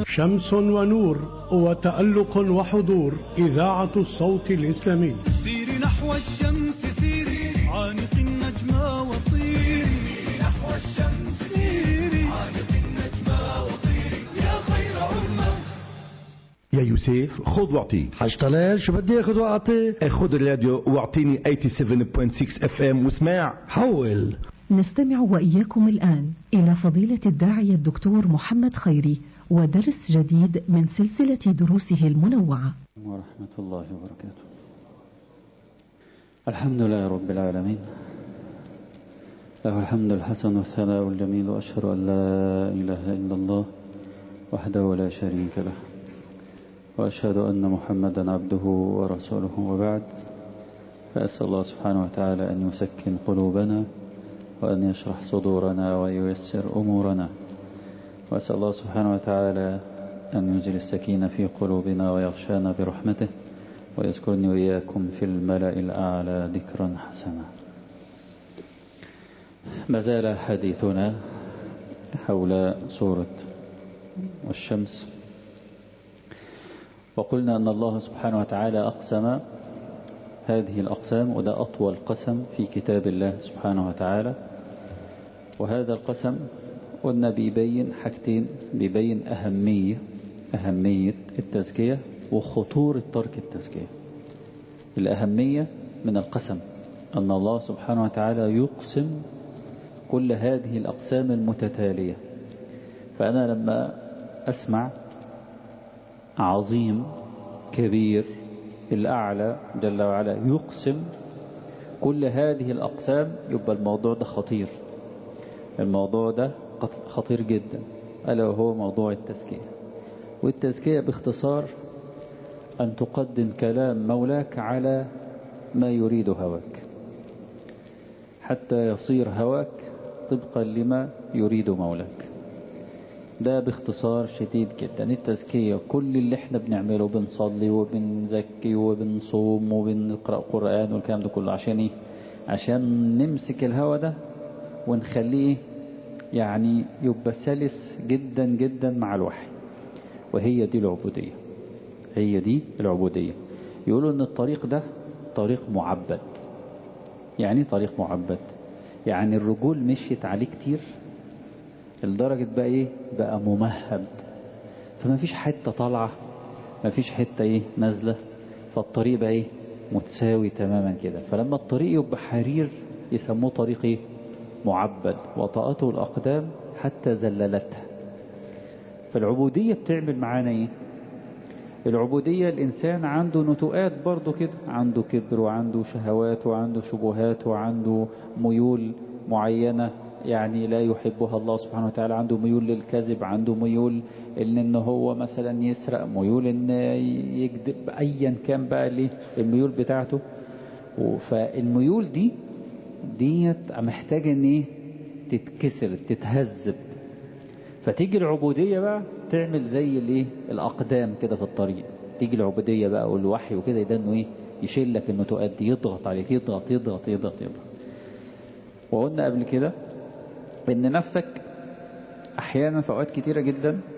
شمس ونور وتألق وحضور، إذاعة الصوت الإسلامي. سيري نحو الشمس سيري، عانق النجمة وطيري نحو الشمس سيري، عانق النجمة وطيري يا خير أمة. يا يوسف خذ واعطي. حاج طلال شو بدي اخذ واعطي؟ خذ الراديو واعطيني 87.6 FM واسمع. حول. نستمع وإياكم الآن إلى فضيلة الداعية الدكتور محمد خيري ودرس جديد من سلسلة دروسه المنوعة. ورحمة الله وبركاته. الحمد لله رب العالمين، له الحمد الحسن والثناء الجميل، وأشهد أن لا إله إلا الله وحده لا شريك له، وأشهد أن محمدا عبده ورسوله، وبعد، فأسأل الله سبحانه وتعالى أن يسكن قلوبنا وأن يشرح صدورنا وييسر أمورنا، وأسأل الله سبحانه وتعالى أن ينزل السكينة في قلوبنا ويغشانا برحمته، ويذكرني وإياكم في الملأ الأعلى ذكرا حسنا. ما زال حديثنا حول سورة الشمس، وقلنا أن الله سبحانه وتعالى أقسم هذه الأقسام، وده أطول قسم في كتاب الله سبحانه وتعالى. وهذا القسم قلنا بيبين حاجتين، بيبين أهمية التزكية وخطورة ترك التزكية. الأهمية من القسم أن الله سبحانه وتعالى يقسم كل هذه الأقسام المتتالية. فأنا لما أسمع عظيم كبير الأعلى جل وعلا يقسم كل هذه الأقسام، يبقى الموضوع ده خطير، الموضوع ده خطير جدا، ألا وهو موضوع التزكية. والتزكية باختصار أن تقدم كلام مولاك على ما يريد هواك، حتى يصير هواك طبقا لما يريد مولاك. ده باختصار شديد جدا التزكية. كل اللي احنا بنعمله، بنصلي وبنزكي وبنصوم وبنقرأ قرآن والكلام ده كله، عشان ايه؟ عشان نمسك الهوى ده ونخليه يعني يبقى سلس جدا جدا مع الوحي. وهي دي العبودية، هي دي العبودية. يقولوا ان الطريق ده طريق معبد. يعني طريق معبد، يعني الرجول مشيت عليه كتير لدرجة بقى ايه، بقى ممهد، فما فيش حتة طالعة، ما فيش حتة ايه نازلة، فالطريق بقى ايه متساوي تماما كده. فلما الطريق يبقى حرير يسموه طريق ايه معبد، وطأته الأقدام حتى زللتها. فالعبودية بتعمل معانا ايه؟ العبودية الإنسان عنده نتوءات برضو كده، عنده كبر وعنده شهوات وعنده شبهات وعنده ميول معينة يعني لا يحبها الله سبحانه وتعالى. عنده ميول للكذب، عنده ميول إن هو مثلا يسرق، ميول إن يكذب، أيا كان بقى ليه الميول بتاعته. فالميول ديت محتاجة إن إيه تتكسر تتهذب. فتيجي العبودية بقى تعمل زي الايه الأقدام كده في الطريق. تيجي العبودية بقى والوحي وكده، ده إنه إيه يشيل لك النتوءات دي، يضغط عليك، يضغط يضغط يضغط يضغط. وقلنا قبل كده إن نفسك أحيانا في أوقات كتيرة جدا